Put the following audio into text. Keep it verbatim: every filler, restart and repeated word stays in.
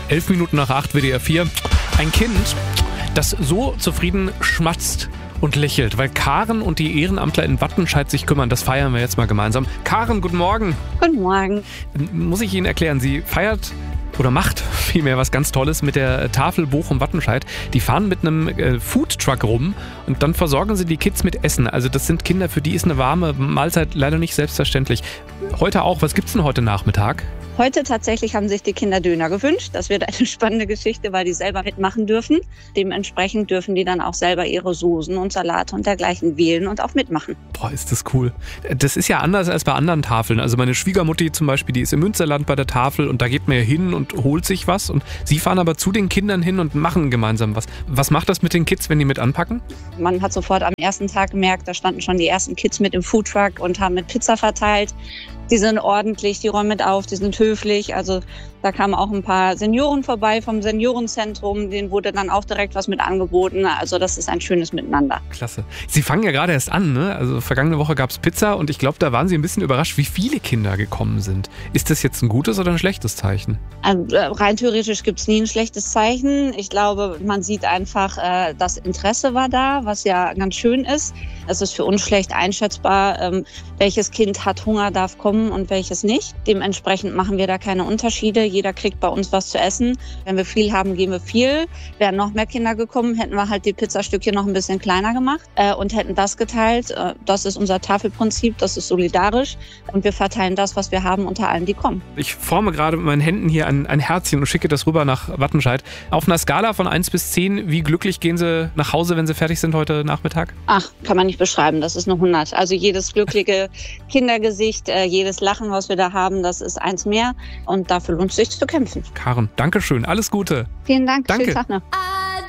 Elf Minuten nach acht, W D R vier. Ein Kind, das so zufrieden schmatzt und lächelt, weil Karen und die Ehrenamtler in Wattenscheid sich kümmern. Das feiern wir jetzt mal gemeinsam. Karen, guten Morgen. Guten Morgen. Muss ich Ihnen erklären, sie feiert oder macht vielmehr was ganz Tolles mit der Tafel Bochum-Wattenscheid. Die fahren mit einem äh, Foodtruck rum und dann versorgen sie die Kids mit Essen. Also das sind Kinder, für die ist eine warme Mahlzeit leider nicht selbstverständlich. Heute auch. Was gibt's denn heute Nachmittag? Heute tatsächlich haben sich die Kinder Döner gewünscht. Das wird eine spannende Geschichte, weil die selber mitmachen dürfen. Dementsprechend dürfen die dann auch selber ihre Soßen und Salate und dergleichen wählen und auch mitmachen. Boah, ist das cool. Das ist ja anders als bei anderen Tafeln. Also meine Schwiegermutti zum Beispiel, die ist im Münsterland bei der Tafel und da geht man ja hin und holt sich was. Und sie fahren aber zu den Kindern hin und machen gemeinsam was. Was macht das mit den Kids, wenn die mit anpacken? Man hat sofort am ersten Tag gemerkt, da standen schon die ersten Kids mit im Foodtruck und haben mit Pizza verteilt. Die sind ordentlich, die räumen mit auf, die sind höflich. Also da kamen auch ein paar Senioren vorbei vom Seniorenzentrum. Denen wurde dann auch direkt was mit angeboten. Also das ist ein schönes Miteinander. Klasse. Sie fangen ja gerade erst an, ne? Also vergangene Woche gab es Pizza und ich glaube, da waren Sie ein bisschen überrascht, wie viele Kinder gekommen sind. Ist das jetzt ein gutes oder ein schlechtes Zeichen? Also, rein theoretisch gibt es nie ein schlechtes Zeichen. Ich glaube, man sieht einfach, äh, das Interesse war da, was ja ganz schön ist. Es ist für uns schlecht einschätzbar, ähm, welches Kind hat Hunger, darf kommen und welches nicht. Dementsprechend machen wir da keine Unterschiede. Jeder kriegt bei uns was zu essen. Wenn wir viel haben, geben wir viel. Wären noch mehr Kinder gekommen, hätten wir halt die Pizzastückchen noch ein bisschen kleiner gemacht äh, und hätten das geteilt. Äh, das ist unser Tafelprinzip, das ist solidarisch und wir verteilen das, was wir haben, unter allen, die kommen. Ich forme gerade mit meinen Händen hier ein, ein Herzchen und schicke das rüber nach Wattenscheid. Auf einer Skala von eins bis zehn, wie glücklich gehen Sie nach Hause, wenn Sie fertig sind heute Nachmittag? Ach, kann man nicht beschreiben, das ist eine hundert. Also jedes glückliche Kindergesicht, äh, jedes Lachen, was wir da haben, das ist eins mehr und dafür lohnt es sich zu kämpfen. Karen, danke schön, alles Gute. Vielen Dank, danke. Schönen Tag noch.